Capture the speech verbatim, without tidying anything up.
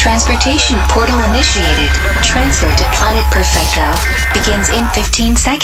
Transportation portal initiated. Transfer to Planet Perfecto begins in fifteen seconds.